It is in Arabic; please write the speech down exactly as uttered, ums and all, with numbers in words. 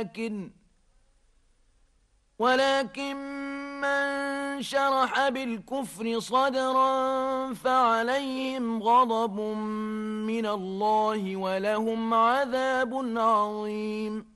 ولكن ولكن من شرح بالكفر صدرا فعليهم غضب من الله ولهم عذاب عظيم